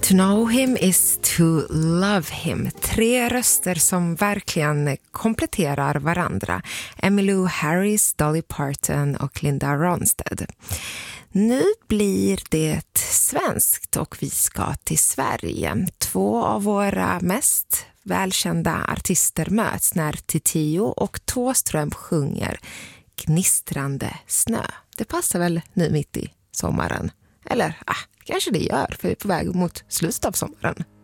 To know him is to love him. 3 röster som verkligen kompletterar varandra. Emmylou Harris, Dolly Parton och Linda Ronstadt. Nu blir det svenskt och vi ska till Sverige. 2 av våra mest välkända artister möts när Titiyo och Thåström sjunger Gnistrande snö. Det passar väl nu mitt i sommaren? Eller kanske det gör, för vi är på väg mot slutet av sommaren.